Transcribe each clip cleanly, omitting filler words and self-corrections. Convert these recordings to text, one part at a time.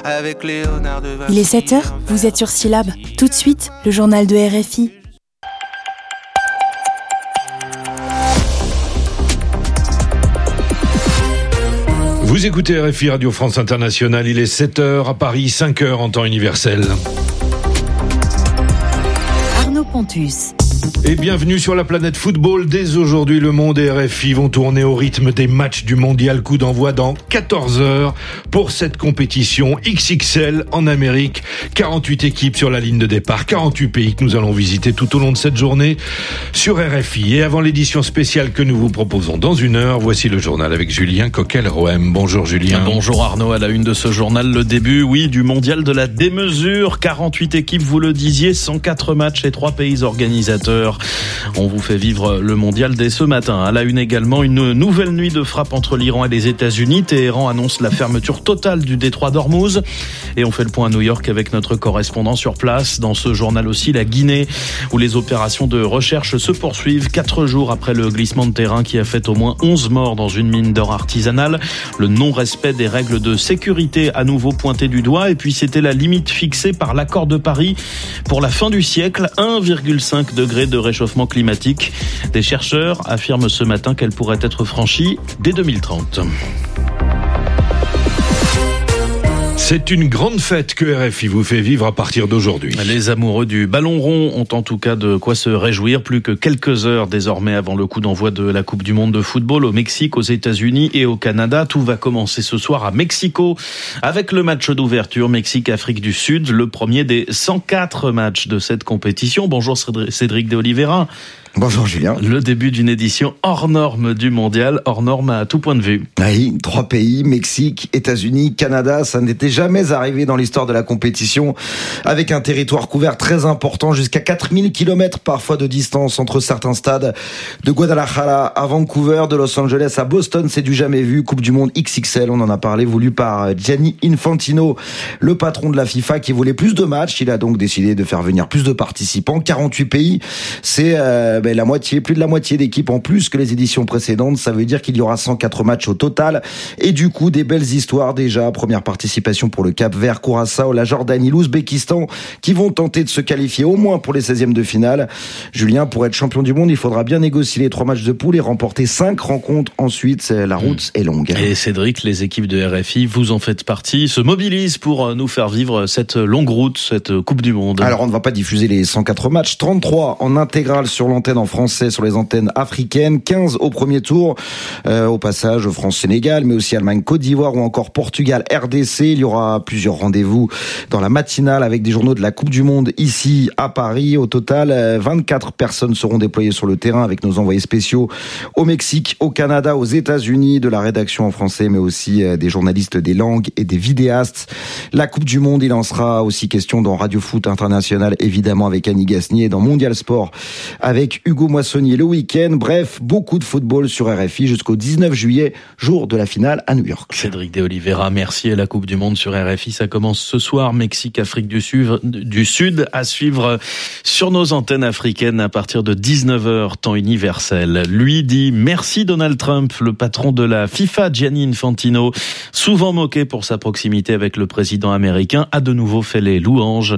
avec Léonard de Vinci. Il est 7h, vous êtes sur Syllab. Tout de suite, le journal de RFI. Vous écoutez RFI Radio France Internationale, il est 7h à Paris, 5h en temps universel. Arnaud Pontus. Et bienvenue sur la planète football. Dès aujourd'hui, Le Monde et RFI vont tourner au rythme des matchs du mondial. Coup d'envoi dans 14 heures pour cette compétition XXL en Amérique. 48 équipes sur la ligne de départ, 48 pays que nous allons visiter tout au long de cette journée sur RFI. Et avant l'édition spéciale que nous vous proposons dans une heure, voici le journal avec Julien Coquel-Rohem. Bonjour Julien. Bonjour Arnaud, à la une de ce journal, le début, du mondial de la démesure. 48 équipes, vous le disiez, 104 matchs et 3 pays organisateurs. On vous fait vivre le mondial dès ce matin. À la une également, une nouvelle nuit de frappe entre l'Iran et les États-Unis. Téhéran annonce la fermeture totale du détroit d'Ormuz. Et on fait le point à New York avec notre correspondant sur place. Dans ce journal aussi, la Guinée, où les opérations de recherche se poursuivent 4 jours après le glissement de terrain qui a fait au moins 11 morts dans une mine d'or artisanale. Le non-respect des règles de sécurité à nouveau pointé du doigt. Et puis c'était la limite fixée par l'accord de Paris pour la fin du siècle, 1,5 degré de réchauffement climatique. Des chercheurs affirment ce matin qu'elle pourrait être franchie dès 2030. C'est une grande fête que RFI vous fait vivre à partir d'aujourd'hui. Les amoureux du ballon rond ont en tout cas de quoi se réjouir. Plus que quelques heures désormais avant le coup d'envoi de la Coupe du Monde de football au Mexique, aux États-Unis et au Canada. Tout va commencer ce soir à Mexico avec le match d'ouverture Mexique-Afrique du Sud, le premier des 104 matchs de cette compétition. Bonjour Cédric de Oliveira. Bonjour Julien. Le début d'une édition hors norme du mondial, hors norme à tout point de vue. Oui, 3 pays, Mexique, États-Unis, Canada, ça n'était jamais arrivé dans l'histoire de la compétition, avec un territoire couvert très important, jusqu'à 4000 km parfois de distance entre certains stades, de Guadalajara à Vancouver, de Los Angeles à Boston, c'est du jamais vu. Coupe du Monde XXL, on en a parlé, voulu par Gianni Infantino, le patron de la FIFA, qui voulait plus de matchs. Il a donc décidé de faire venir plus de participants, 48 pays, c'est la moitié, plus de la moitié d'équipes en plus que les éditions précédentes. Ça veut dire qu'il y aura 104 matchs au total. Et du coup, des belles histoires déjà. Première participation pour le Cap-Vert, Curaçao, la Jordanie, l'Ouzbékistan, qui vont tenter de se qualifier au moins pour les 16e de finale. Julien, pour être champion du monde, il faudra bien négocier les 3 matchs de poule et remporter 5 rencontres. Ensuite, la route est longue. Et Cédric, les équipes de RFI, vous en faites partie, se mobilisent pour nous faire vivre cette longue route, cette Coupe du Monde. Alors, on ne va pas diffuser les 104 matchs. 33 en intégrale sur l'antenne en français, sur les antennes africaines, 15 au premier tour, au passage France-Sénégal, mais aussi Allemagne-Côte d'Ivoire ou encore Portugal-RDC. Il y aura plusieurs rendez-vous dans la matinale avec des journaux de la Coupe du Monde ici à Paris. Au total, 24 personnes seront déployées sur le terrain avec nos envoyés spéciaux au Mexique, au Canada, aux États-Unis, de la rédaction en français, mais aussi des journalistes des langues et des vidéastes. La Coupe du Monde, il en sera aussi question dans Radio Foot International, évidemment avec Annie Gasnier, et dans Mondial Sport avec Hugo Moissonnier le week-end. Bref, beaucoup de football sur RFI jusqu'au 19 juillet, jour de la finale à New York. Cédric de Oliveira, merci. À la Coupe du Monde sur RFI, ça commence ce soir. Mexique, Afrique du Sud, à suivre sur nos antennes africaines à partir de 19h, temps universel. Lui dit merci Donald Trump, le patron de la FIFA, Gianni Infantino, souvent moqué pour sa proximité avec le président américain, a de nouveau fait les louanges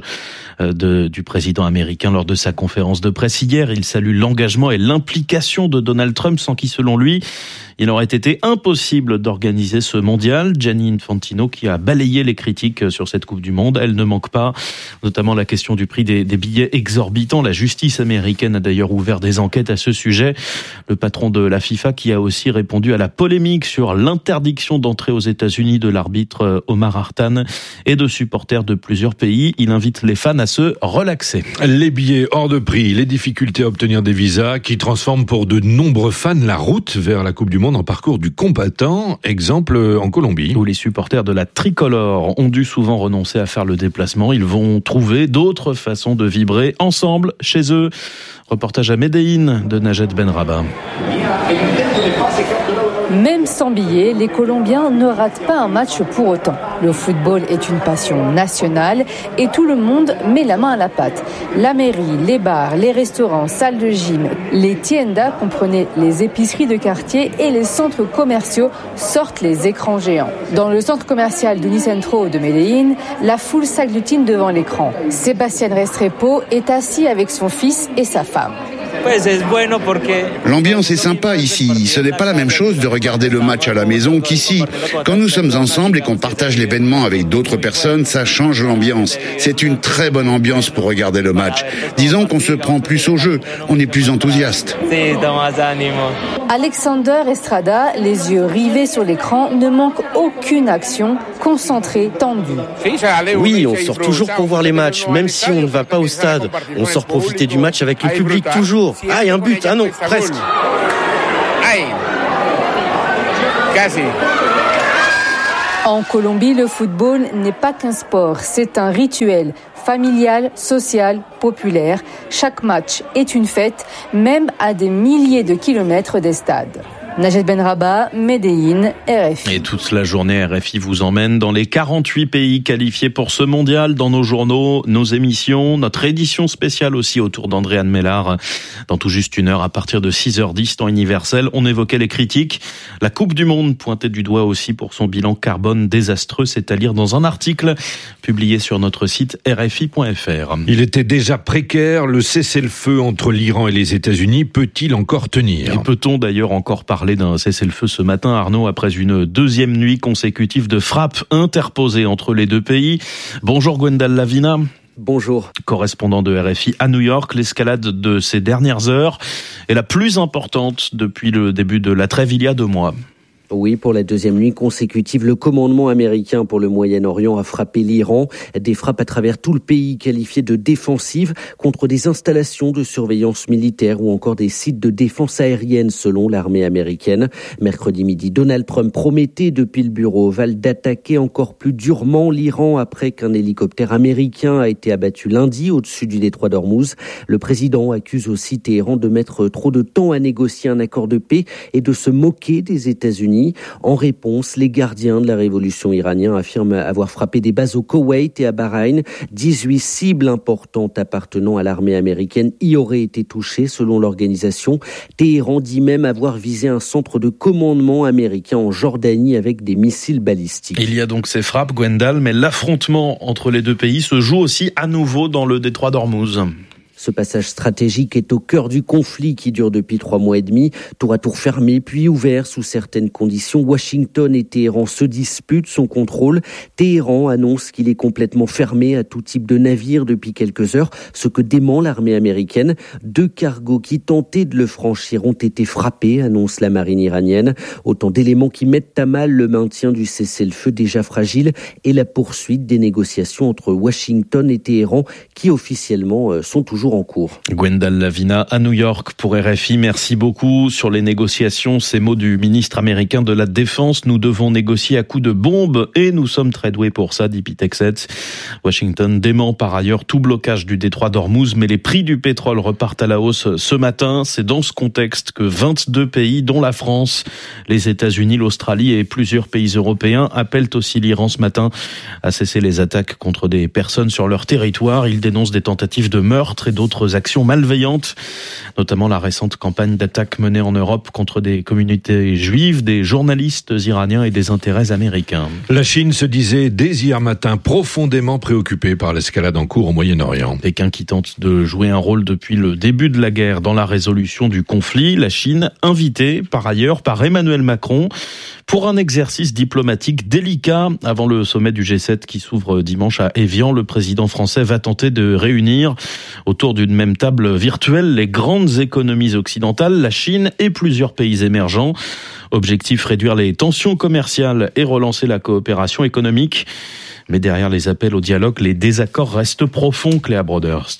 du président américain lors de sa conférence de presse hier. Il salue l'engagement et l'implication de Donald Trump, sans qui, selon lui, il aurait été impossible d'organiser ce mondial. Gianni Infantino qui a balayé les critiques sur cette Coupe du Monde. Elle ne manque pas, notamment la question du prix des billets exorbitants. La justice américaine a d'ailleurs ouvert des enquêtes à ce sujet. Le patron de la FIFA qui a aussi répondu à la polémique sur l'interdiction d'entrée aux États-Unis de l'arbitre Omar Hartan et de supporters de plusieurs pays. Il invite les fans à se relaxer. Les billets hors de prix, les difficultés à obtenir des visas qui transforment pour de nombreux fans la route vers la Coupe du Monde en parcours du combattant, exemple en Colombie. Où les supporters de la tricolore ont dû souvent renoncer à faire le déplacement. Ils vont trouver d'autres façons de vibrer ensemble, chez eux. Reportage à Médellín de Najed Benrabah. Même sans billets, les Colombiens ne ratent pas un match pour autant. Le football est une passion nationale et tout le monde met la main à la pâte. La mairie, les bars, les restaurants, salles de gym, les tiendas, comprenez les épiceries de quartier et les centres commerciaux sortent les écrans géants. Dans le centre commercial d'Unicentro de Medellín, la foule s'agglutine devant l'écran. Sébastien Restrepo est assis avec son fils et sa femme. L'ambiance est sympa ici. Ce n'est pas la même chose de regarder le match à la maison qu'ici. Quand nous sommes ensemble et qu'on partage l'événement avec d'autres personnes, ça change l'ambiance. C'est une très bonne ambiance pour regarder le match. Disons qu'on se prend plus au jeu. On est plus enthousiaste. Alexander Estrada, les yeux rivés sur l'écran, ne manque aucune action, concentré, tendu. Oui, on sort toujours pour voir les matchs, même si on ne va pas au stade. On sort profiter du match avec le public toujours. Ah, il y a un but. Ah non, presque. En Colombie, le football n'est pas qu'un sport, c'est un rituel familial, social, populaire. Chaque match est une fête, même à des milliers de kilomètres des stades. Najed Benraba, Medellín, RFI. Et toute la journée, RFI vous emmène dans les 48 pays qualifiés pour ce mondial, dans nos journaux, nos émissions, notre édition spéciale aussi autour d'Andréane Mellard. Dans tout juste une heure, à partir de 6h10, temps universel, on évoquait les critiques. La Coupe du Monde pointée du doigt aussi pour son bilan carbone désastreux, c'est à lire dans un article publié sur notre site rfi.fr. Il était déjà précaire, le cessez-le-feu entre l'Iran et les États-Unis peut-il encore tenir ? Et peut-on d'ailleurs encore parler d'un cessez-le-feu ce matin, Arnaud, après une deuxième nuit consécutive de frappes interposées entre les deux pays. Bonjour Gwendal Lavina. Bonjour. Correspondant de RFI à New York, l'escalade de ces dernières heures est la plus importante depuis le début de la trêve il y a 2 mois. Oui, pour la deuxième nuit consécutive, le commandement américain pour le Moyen-Orient a frappé l'Iran. Des frappes à travers tout le pays qualifiées de défensives contre des installations de surveillance militaire ou encore des sites de défense aérienne selon l'armée américaine. Mercredi midi, Donald Trump promettait depuis le bureau ovale d'attaquer encore plus durement l'Iran après qu'un hélicoptère américain a été abattu lundi au-dessus du détroit d'Ormuz. Le président accuse aussi Téhéran de mettre trop de temps à négocier un accord de paix et de se moquer des États-Unis. En réponse, les gardiens de la révolution iranienne affirment avoir frappé des bases au Koweït et à Bahreïn. 18 cibles importantes appartenant à l'armée américaine y auraient été touchées selon l'organisation. Téhéran dit même avoir visé un centre de commandement américain en Jordanie avec des missiles balistiques. Il y a donc ces frappes, Gwendal, mais l'affrontement entre les deux pays se joue aussi à nouveau dans le détroit d'Ormuz. Ce passage stratégique est au cœur du conflit qui dure depuis 3 mois et demi, tour à tour fermé puis ouvert sous certaines conditions. Washington et Téhéran se disputent son contrôle. Téhéran annonce qu'il est complètement fermé à tout type de navire depuis quelques heures, ce que dément l'armée américaine. 2 cargos qui tentaient de le franchir ont été frappés, annonce la marine iranienne. Autant d'éléments qui mettent à mal le maintien du cessez-le-feu déjà fragile et la poursuite des négociations entre Washington et Téhéran qui officiellement sont toujours en cours. Gwendal Lavina à New York pour RFI. Merci beaucoup. Sur les négociations, ces mots du ministre américain de la Défense. Nous devons négocier à coups de bombes et nous sommes très doués pour ça, dit Pete Hegseth. Washington dément par ailleurs tout blocage du détroit d'Ormuz, mais les prix du pétrole repartent à la hausse ce matin. C'est dans ce contexte que 22 pays, dont la France, les États-Unis, l'Australie et plusieurs pays européens appellent aussi l'Iran ce matin à cesser les attaques contre des personnes sur leur territoire. Ils dénoncent des tentatives de meurtre et d'autres actions malveillantes, notamment la récente campagne d'attaque menée en Europe contre des communautés juives, des journalistes iraniens et des intérêts américains. La Chine se disait dès hier matin profondément préoccupée par l'escalade en cours au Moyen-Orient. Pékin qui tente de jouer un rôle depuis le début de la guerre dans la résolution du conflit. La Chine invitée par ailleurs par Emmanuel Macron pour un exercice diplomatique délicat avant le sommet du G7 qui s'ouvre dimanche à Évian. Le président français va tenter de réunir autour d'une même table virtuelle les grandes économies occidentales, la Chine et plusieurs pays émergents. Objectif, réduire les tensions commerciales et relancer la coopération économique. Mais derrière les appels au dialogue, les désaccords restent profonds, Cléa Broderst.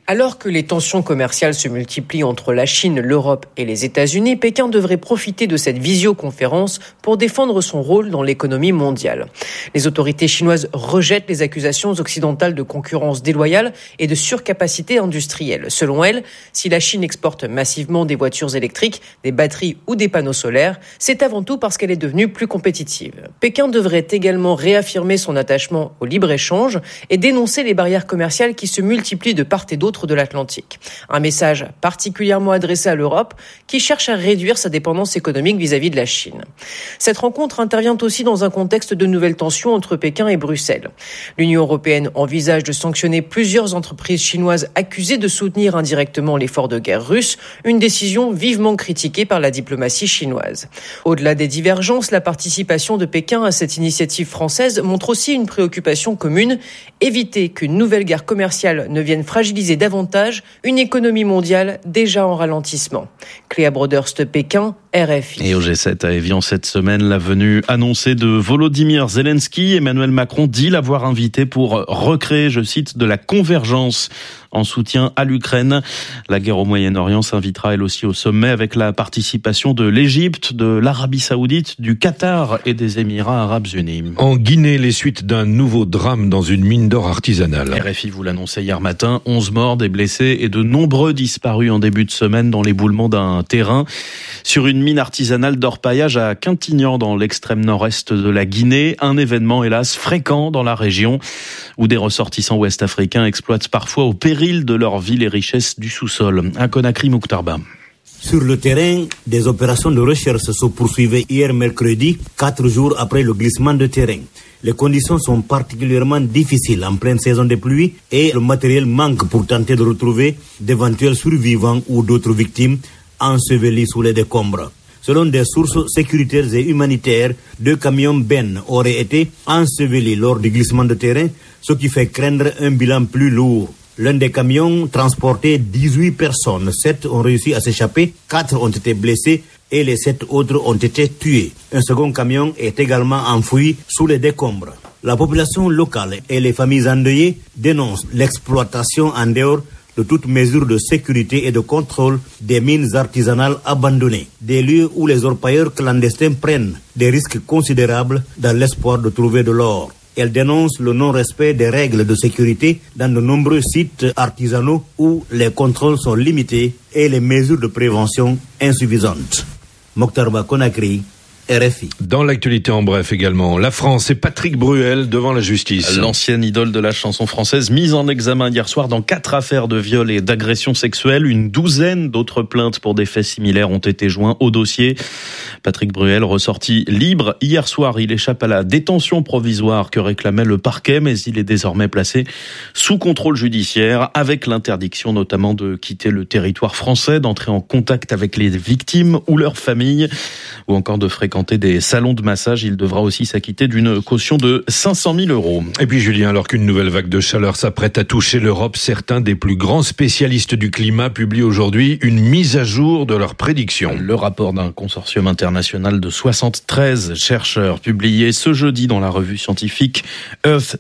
Alors que les tensions commerciales se multiplient entre la Chine, l'Europe et les États-Unis, Pékin devrait profiter de cette visioconférence pour défendre son rôle dans l'économie mondiale. Les autorités chinoises rejettent les accusations occidentales de concurrence déloyale et de surcapacité industrielle. Selon elles, si la Chine exporte massivement des voitures électriques, des batteries ou des panneaux solaires, c'est avant tout parce qu'elle est devenue plus compétitive. Pékin devrait également réaffirmer son attachement au libre-échange et dénoncer les barrières commerciales qui se multiplient de part et d'autre de l'Atlantique. Un message particulièrement adressé à l'Europe qui cherche à réduire sa dépendance économique vis-à-vis de la Chine. Cette rencontre intervient aussi dans un contexte de nouvelles tensions entre Pékin et Bruxelles. L'Union européenne envisage de sanctionner plusieurs entreprises chinoises accusées de soutenir indirectement l'effort de guerre russe, une décision vivement critiquée par la diplomatie chinoise. Au-delà des divergences, la participation de Pékin à cette initiative française montre aussi une préoccupation commune, éviter qu'une nouvelle guerre commerciale ne vienne fragiliser davantage une économie mondiale déjà en ralentissement. Cléa Broderst, Pékin, RFI. Et au G7 à Évian cette semaine, la venue annoncée de Volodymyr Zelensky, Emmanuel Macron dit l'avoir invité pour recréer, je cite, de la convergence en soutien à l'Ukraine. La guerre au Moyen-Orient s'invitera elle aussi au sommet avec la participation de l'Égypte, de l'Arabie Saoudite, du Qatar et des Émirats Arabes Unis. En Guinée, les suites d'un nouveau drame dans une mine d'or artisanale. RFI vous l'annonçait hier matin, 11 morts, des blessés et de nombreux disparus en début de semaine dans l'éboulement d'un terrain sur une mine artisanale d'orpaillage à Quintignan dans l'extrême nord-est de la Guinée. Un événement hélas fréquent dans la région où des ressortissants ouest-africains exploitent parfois au péril de leur vie les richesses du sous-sol. À Conakry, Mouktarba. Sur le terrain, des opérations de recherche se poursuivaient hier mercredi, 4 jours après le glissement de terrain. Les conditions sont particulièrement difficiles en pleine saison de pluie et le matériel manque pour tenter de retrouver d'éventuels survivants ou d'autres victimes ensevelis sous les décombres. Selon des sources sécuritaires et humanitaires, 2 camions bennes auraient été ensevelis lors du glissement de terrain, ce qui fait craindre un bilan plus lourd. L'un des camions transportait 18 personnes. 7 ont réussi à s'échapper, 4 ont été blessés et les 7 autres ont été tués. Un second camion est également enfoui sous les décombres. La population locale et les familles endeuillées dénoncent l'exploitation en dehors de toute mesure de sécurité et de contrôle des mines artisanales abandonnées, des lieux où les orpailleurs clandestins prennent des risques considérables dans l'espoir de trouver de l'or. Elle dénonce le non-respect des règles de sécurité dans de nombreux sites artisanaux où les contrôles sont limités et les mesures de prévention insuffisantes. Mokhtarba, Conakry, RFI. Dans l'actualité en bref également, la France et Patrick Bruel devant la justice. L'ancienne idole de la chanson française mise en examen hier soir dans 4 affaires de viol et d'agression sexuelle. Une douzaine d'autres plaintes pour des faits similaires ont été joints au dossier. Patrick Bruel ressorti libre hier soir. Il échappe à la détention provisoire que réclamait le parquet, mais il est désormais placé sous contrôle judiciaire avec l'interdiction notamment de quitter le territoire français, d'entrer en contact avec les victimes ou leurs familles ou encore de fréquenter des salons de massage. Il devra aussi s'acquitter d'une caution de 500 000 €. Et puis Julien, alors qu'une nouvelle vague de chaleur s'apprête à toucher l'Europe, certains des plus grands spécialistes du climat publient aujourd'hui une mise à jour de leurs prédictions. Le rapport d'un consortium international de 73 chercheurs publié ce jeudi dans la revue scientifique Earth.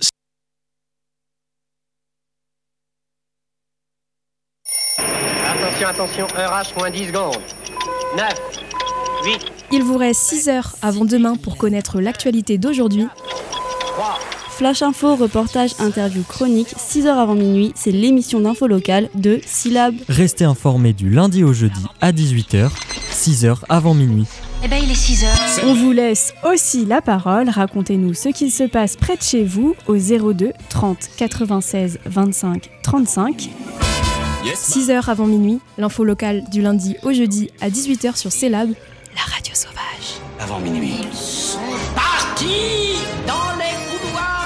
Attention, RH, moins 10 secondes. 9, 8... Il vous reste 6 heures avant demain pour connaître l'actualité d'aujourd'hui. Flash Info, reportage, interview, chronique, 6 heures avant minuit, c'est l'émission d'info locale de Syllab. Restez informés du lundi au jeudi à 18h, 6 heures avant minuit. Il est 6 heures. On vous laisse aussi la parole, racontez-nous ce qu'il se passe près de chez vous au 02 30 96 25 35. 6 heures avant minuit, l'info locale du lundi au jeudi à 18h sur Syllab. La radio sauvage. Avant minuit. Ils sont partis dans les couloirs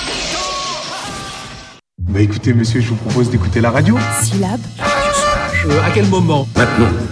du temps. Écoutez, monsieur, je vous propose d'écouter la radio. Syllab. À quel moment? Maintenant.